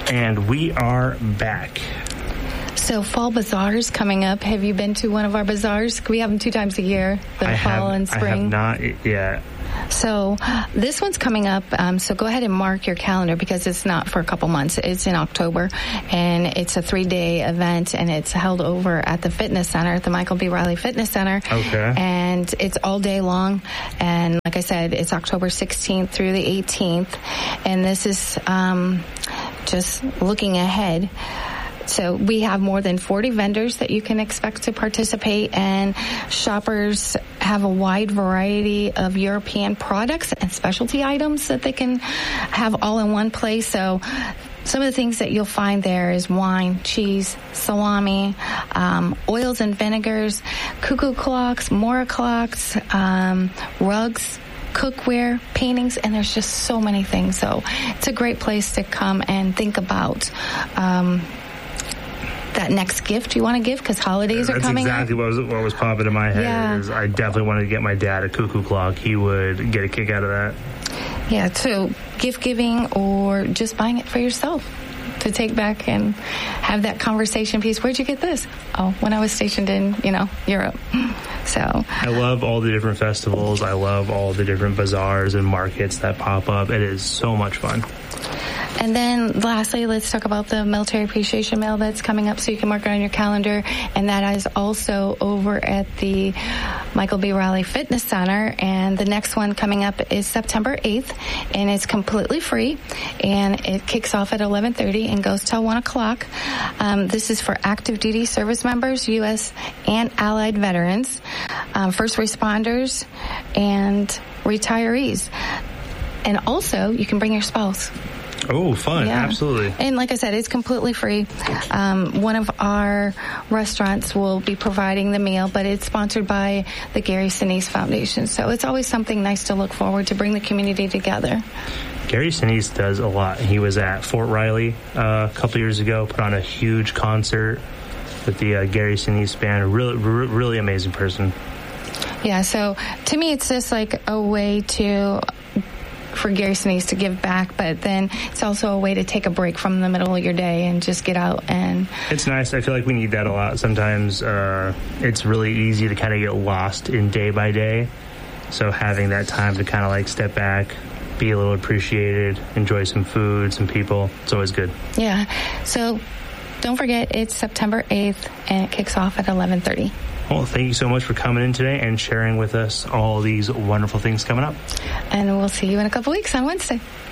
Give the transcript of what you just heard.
And we are back. So fall bazaars coming up. Have you been to one of our bazaars? We have them 2 times a year, fall and spring. I have not yet. So this one's coming up. So go ahead and mark your calendar because it's not for a couple months. It's in October, and it's a 3-day event, and it's held over at the fitness center, at the Michael B. Riley Fitness Center. Okay. And it's all day long. And like I said, it's October 16th through the 18th. And this is just looking ahead. So we have more than 40 vendors that you can expect to participate, and shoppers have a wide variety of European products and specialty items that they can have all in one place. So some of the things that you'll find there is wine, cheese, salami, oils and vinegars, cuckoo clocks, Mora clocks, rugs, cookware, paintings, and there's just so many things. So it's a great place to come and think about that next gift you want to give, because holidays are coming up. That's exactly what was popping in my head. Yeah. Is I definitely wanted to get my dad a cuckoo clock. He would get a kick out of that. Yeah, so gift giving or just buying it for yourself to take back and have that conversation piece. Where'd you get this? Oh, when I was stationed in, Europe. So I love all the different festivals. I love all the different bazaars and markets that pop up. It is so much fun. And then lastly, let's talk about the Military Appreciation Mail that's coming up, so you can mark it on your calendar. And that is also over at the Michael B. Riley Fitness Center. And the next one coming up is September 8th, and it's completely free. And it kicks off at 11:30 and goes till 1 o'clock. This is for active duty service members, U.S. and allied veterans, first responders, and retirees. And also, you can bring your spouse. Oh, fun. Yeah. Absolutely. And like I said, it's completely free. One of our restaurants will be providing the meal, but it's sponsored by the Gary Sinise Foundation. So it's always something nice to look forward to, bring the community together. Gary Sinise does a lot. He was at Fort Riley a couple years ago, put on a huge concert with the Gary Sinise band. Really amazing person. Yeah, so to me, it's just like a way for Gary Sinise to give back, but then it's also a way to take a break from the middle of your day and just get out. And it's nice. I feel like we need that a lot. Sometimes it's really easy to kind of get lost in day by day. So having that time to kind of like step back, be a little appreciated, enjoy some food, some people, it's always good. Yeah. So don't forget, it's September 8th, and it kicks off at 11:30. Well, thank you so much for coming in today and sharing with us all these wonderful things coming up. And we'll see you in a couple weeks on Wednesday.